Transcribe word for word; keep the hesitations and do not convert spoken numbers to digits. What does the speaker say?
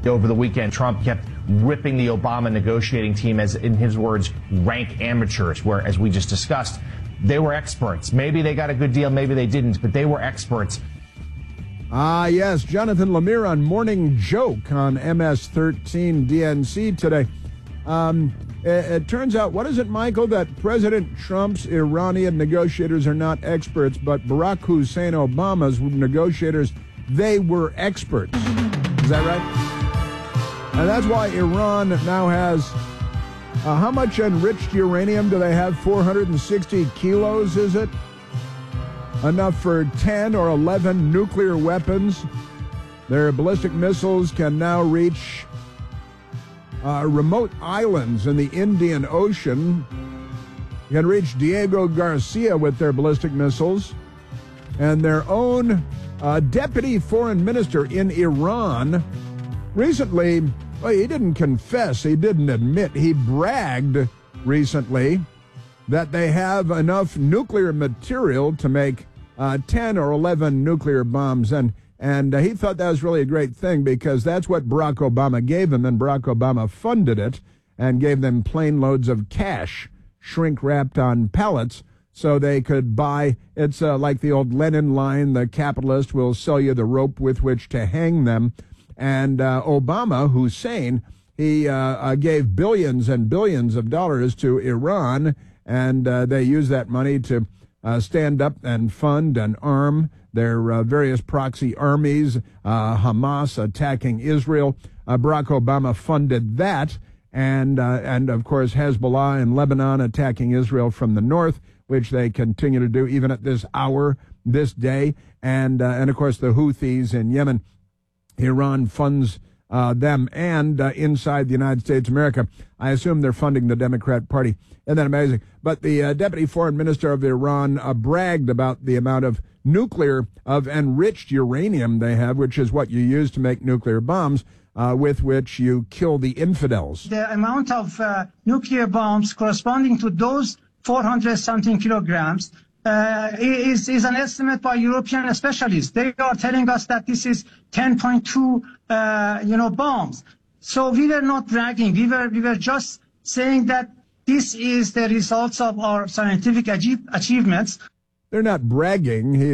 Over the weekend, Trump kept ripping the Obama negotiating team as, in his words, rank amateurs, where, as we just discussed, they were experts. Maybe they got a good deal, maybe they didn't, but they were experts. Ah, yes, Jonathan Lemire on Morning Joke on M S thirteen D N C today. Um, it, it turns out, what is it, Michael, that President Trump's Iranian negotiators are not experts, but Barack Hussein Obama's negotiators, they were experts. Is that right? And that's why Iran now has, uh, how much enriched uranium do they have? four hundred sixty kilos, is it? Enough for ten or eleven nuclear weapons. Their ballistic missiles can now reach uh, remote islands in the Indian Ocean. Can reach Diego Garcia with their ballistic missiles. And their own uh, deputy foreign minister in Iran recently, well, he didn't confess, he didn't admit, he bragged recently that they have enough nuclear material to make uh, ten or eleven nuclear bombs. And, and uh, he thought that was really a great thing because that's what Barack Obama gave them, and Barack Obama funded it and gave them plane loads of cash, shrink-wrapped on pallets, so they could buy, it's uh, like the old Lenin line, the capitalist will sell you the rope with which to hang them. And uh, Obama, Hussein, he uh, uh, gave billions and billions of dollars to Iran, and uh, they use that money to uh, stand up and fund and arm their uh, various proxy armies, uh, Hamas attacking Israel. Uh, Barack Obama funded that, and, uh, and of course, Hezbollah in Lebanon attacking Israel from the north, which they continue to do even at this hour, this day, and, uh, and of course, the Houthis in Yemen. Iran funds uh, them, and uh, inside the United States of America, I assume they're funding the Democrat Party. Isn't that amazing? But the uh, deputy foreign minister of Iran uh, bragged about the amount of nuclear, of enriched uranium they have, which is what you use to make nuclear bombs, uh, with which you kill the infidels. The amount of uh, nuclear bombs corresponding to those four hundred something kilograms Uh, is, is an estimate by European specialists. They are telling us that this is ten point two, uh, you know, bombs. So we were not bragging. We were, we were just saying that this is the results of our scientific achievements. They're not bragging. He